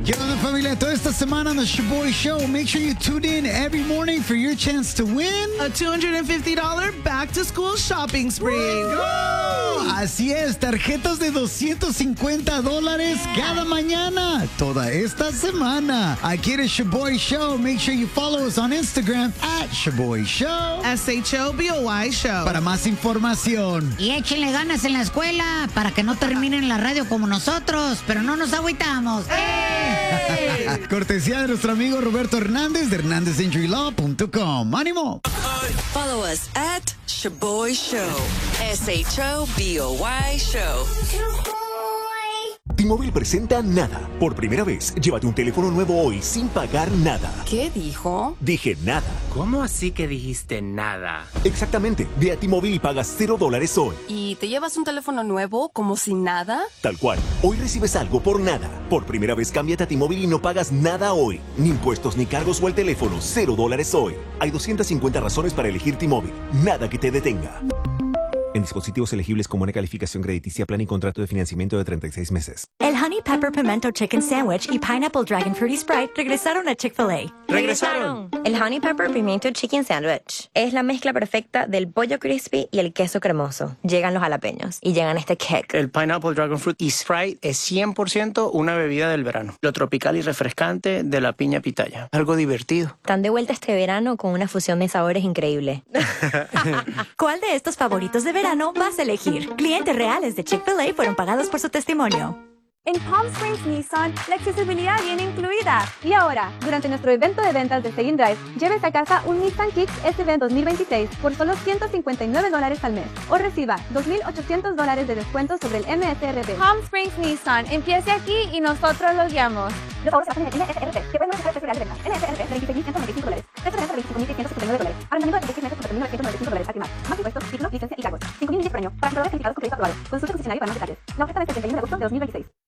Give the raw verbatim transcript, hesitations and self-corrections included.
¿Qué onda, familia? Toda esta semana on the Shaboy Show, make sure you tune in every morning for your chance to win a two hundred fifty dollars back-to-school shopping spree. ¡Go! Así es, tarjetas de doscientos cincuenta dólares cada mañana, toda esta semana. Aquí en el Shaboy Show, make sure you follow us on Instagram at Shaboy Show. S H O B O Y Show. Para más información. Y échenle ganas en la escuela para que no terminen la radio como nosotros, pero no nos agüitamos. ¡Eh! Cortesía de nuestro amigo Roberto Hernández de Hernández Injury Law punto com. ¡Ánimo! Follow us at Shaboy Show. S H O B O Y Show. T-Mobile presenta Nada. Por primera vez, llévate un teléfono nuevo hoy sin pagar nada. ¿Qué dijo? Dije nada. ¿Cómo así que dijiste nada? Exactamente. Ve a T-Mobile y pagas cero dólares hoy. ¿Y te llevas un teléfono nuevo como si nada? Tal cual. Hoy recibes algo por nada. Por primera vez, cámbiate a T-Mobile y no pagas nada hoy. Ni impuestos ni cargos o el teléfono. Cero dólares hoy. Hay doscientas cincuenta razones para elegir T-Mobile. Nada que te detenga. En dispositivos elegibles con buena calificación crediticia, plan y contrato de financiamiento de treinta y seis meses. El Honey Pepper Pimento Chicken Sandwich y Pineapple Dragon Fruity Sprite regresaron a Chick-fil-A. ¡Regresaron! El Honey Pepper Pimento Chicken Sandwich es la mezcla perfecta del pollo crispy y el queso cremoso. Llegan los jalapeños y llegan este kick. El Pineapple Dragon Fruit y Sprite es cien por ciento una bebida del verano. Lo tropical y refrescante de la piña pitaya. Algo divertido. Están de vuelta este verano con una fusión de sabores increíble. ¿Cuál de estos favoritos de verano vas a elegir? Clientes reales de Chick-fil-A fueron pagados por su testimonio. En Palm Springs Nissan, la accesibilidad viene incluida. Y ahora, durante nuestro evento de ventas de Stay in Drive, llévese a casa un Nissan Kicks S V dos mil veintiséis por solo ciento cincuenta y nueve dólares al mes. O reciba dos mil ochocientos dólares de descuento sobre el M S R P. Palm Springs Nissan, empiece aquí y nosotros lo guiamos. Los favores se hacen en el M S R P, que pueden no el precio real de venta. M S R P, veintiséis mil ciento noventa y cinco dólares. Precio de venta, veinticinco mil seiscientos setenta y nueve dólares. Arrendamiento de treinta y seis meses por tres mil novecientos noventa y cinco dólares al final. Más impuestos, título, licencia y cargos. cinco mil millas por año. Para compradores calificados con crédito aprobado. Consulte concesionario para más detalles. La oferta vence el treinta y uno de agosto de dos mil veintiséis.